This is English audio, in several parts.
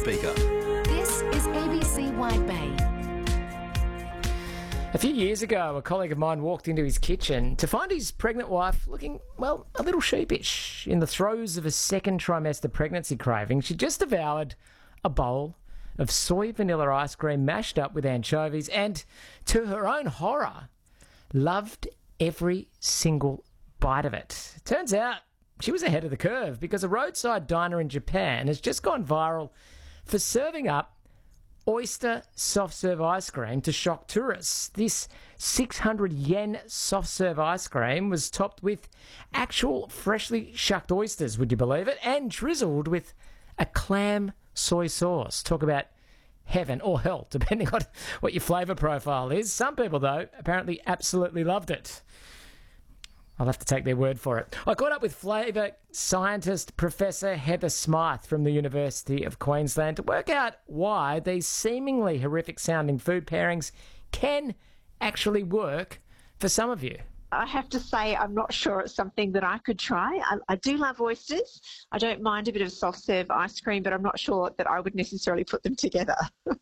speaker. This is ABC Wide Bay. A few years ago, a colleague of mine walked into his kitchen to find his pregnant wife looking, well, a little sheepish. In the throes of a second trimester pregnancy craving, she just devoured a bowl of soy vanilla ice cream mashed up with anchovies and, to her own horror, loved every single bite of it. Turns out she was ahead of the curve because a roadside diner in Japan has just gone viral for serving up oyster soft serve ice cream to shock tourists. This 600 yen soft serve ice cream was topped with actual freshly shucked oysters, would you believe it, and drizzled with a clam soy sauce. Talk about heaven or hell, depending on what your flavour profile is. Some people, though, apparently absolutely loved it. I'll have to take their word for it. I caught up with flavour scientist Professor Heather Smythe from the University of Queensland to work out why these seemingly horrific sounding food pairings can actually work for some of you. I have to say I'm not sure it's something that I could try. I do love oysters. I don't mind a bit of soft serve ice cream, but I'm not sure that I would necessarily put them together.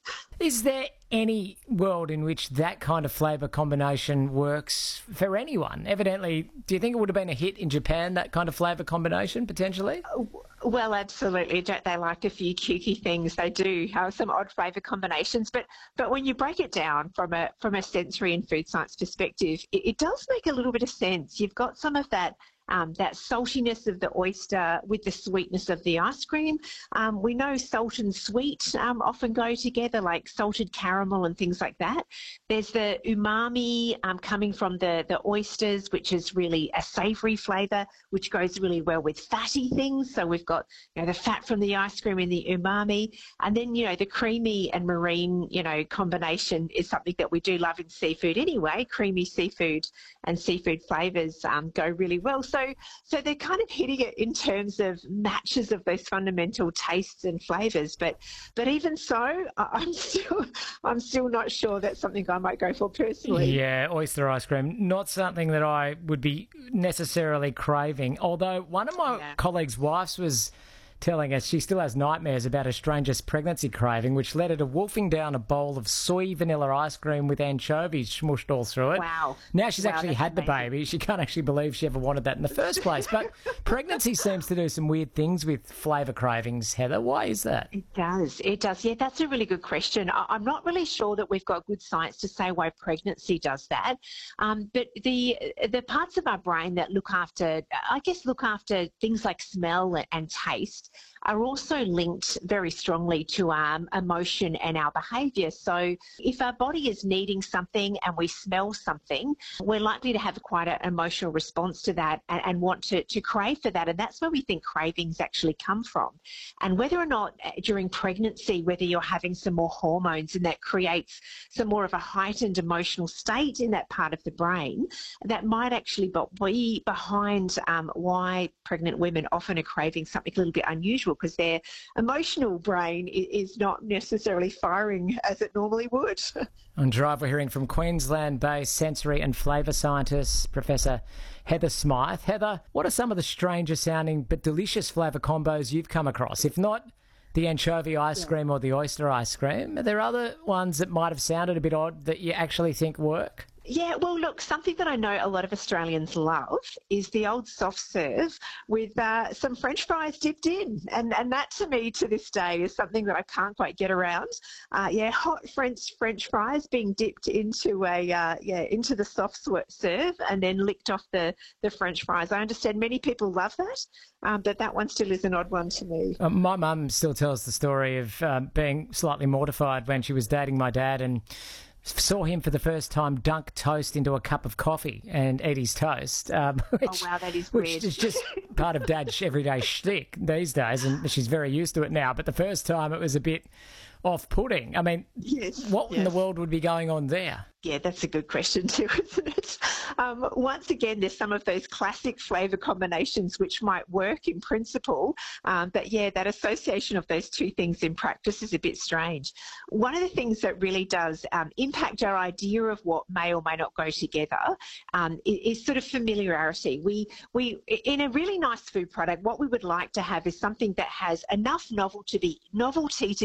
Is there any world in which that kind of flavour combination works for anyone? Evidently, do you think it would have been a hit in Japan, that kind of flavour combination, potentially? Well, absolutely. Don't they like a few kooky things? They do have some odd flavour combinations. But when you break it down from a sensory and food science perspective, it does make a little bit of sense. You've got some of that saltiness of the oyster with the sweetness of the ice cream. We know salt and sweet often go together, like salted caramel and things like that. There's the umami coming from the oysters, which is really a savoury flavour, which goes really well with fatty things. So we've got the fat from the ice cream and the umami. And then, the creamy and marine, combination is something that we do love in seafood anyway. Creamy seafood and seafood flavours go really well. So they're kind of hitting it in terms of matches of those fundamental tastes and flavours. But even so, I'm still not sure that's something I might go for personally. Yeah, oyster ice cream, not something that I would be necessarily craving. Although one of my colleagues' wives was telling us she still has nightmares about her strangest pregnancy craving, which led her to wolfing down a bowl of soy vanilla ice cream with anchovies smushed all through it. Wow. Now she's actually had amazing. the baby. She can't actually believe she ever wanted that in the first place. But pregnancy seems to do some weird things with flavour cravings, Heather. Why is that? It does. Yeah, that's a really good question. I'm not really sure that we've got good science to say why pregnancy does that. But the parts of our brain that look after things like smell and taste are also linked very strongly to our emotion and our behaviour. So if our body is needing something and we smell something, we're likely to have quite an emotional response to that and want to crave for that. And that's where we think cravings actually come from. And whether or not during pregnancy, whether you're having some more hormones and that creates some more of a heightened emotional state in that part of the brain, that might actually be behind why pregnant women often are craving something a little bit unusual, because their emotional brain is not necessarily firing as it normally would. On Drive, we're hearing from Queensland-based sensory and flavour scientist, Professor Heather Smythe. Heather, what are some of the stranger sounding but delicious flavour combos you've come across? If not the anchovy ice cream or the oyster ice cream, are there other ones that might have sounded a bit odd that you actually think work? Yeah, well, look, something that I know a lot of Australians love is the old soft serve with some French fries dipped in. And that, to me, to this day, is something that I can't quite get around. Hot French fries being dipped into into the soft serve and then licked off the French fries. I understand many people love that, but that one still is an odd one to me. My mum still tells the story of being slightly mortified when she was dating my dad and saw him for the first time dunk toast into a cup of coffee and eat his toast. Which, oh, wow, that is weird. Which is just part of Dad's everyday shtick these days, and she's very used to it now. But the first time it was a bit off-putting. I mean, what in the world would be going on there? Yeah, that's a good question too, isn't it? Once again, there's some of those classic flavour combinations which might work in principle, but yeah, that association of those two things in practice is a bit strange. One of the things that really does impact our idea of what may or may not go together is sort of familiarity. We in a really nice food product, what we would like to have is something that has enough novelty to